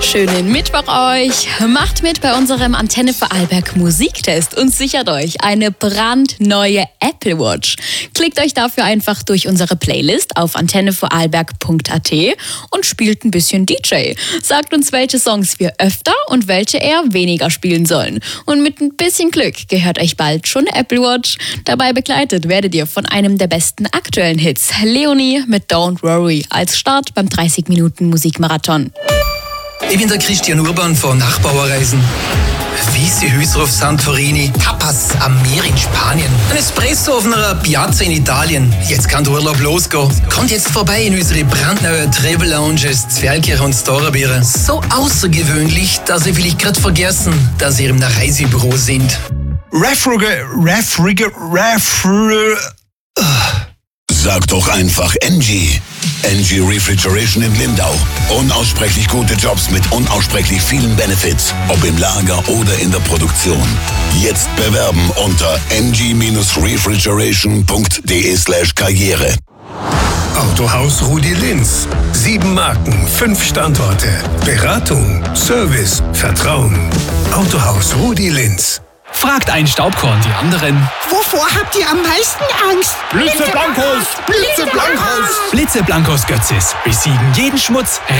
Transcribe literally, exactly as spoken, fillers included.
Schönen Mittwoch euch. Macht mit bei unserem Antenne Vorarlberg Musiktest und sichert euch eine brandneue Apple Watch. Klickt euch dafür einfach durch unsere Playlist auf antenne vorarlberg punkt a t und spielt ein bisschen D J. Sagt uns, welche Songs wir öfter und welche eher weniger spielen sollen. Und mit ein bisschen Glück gehört euch bald schon eine Apple Watch. Dabei begleitet werdet ihr von einem der besten aktuellen Hits, Leonie mit Don't Worry, als Start beim dreißig Minuten Musikmarathon. Ich bin der Christian Urban von Nachbauerreisen. Weiße Häuser auf Santorini, Tapas am Meer in Spanien, ein Espresso auf einer Piazza in Italien. Jetzt kann der Urlaub losgehen. Kommt jetzt vorbei in unsere brandneue Travel Lounges Zwergkirch und Storabiere. So außergewöhnlich, dass ihr vielleicht gerade vergessen, dass ihr im Reisebüro sind. Refriger, Refriger, Refriger. Sag doch einfach Engie. Engie Refrigeration in Lindau. Unaussprechlich gute Jobs mit unaussprechlich vielen Benefits. Ob im Lager oder in der Produktion. Jetzt bewerben unter engie refrigeration punkt d e slash karriere. Autohaus Rudi Linz. Sieben Marken, fünf Standorte. Beratung, Service, Vertrauen. Autohaus Rudi Linz. Fragt ein Staubkorn die anderen. Wovor habt ihr am meisten Angst? Blitzeblankos! Blitzeblankos! Blitzeblankos Götzis besiegen jeden Schmutz,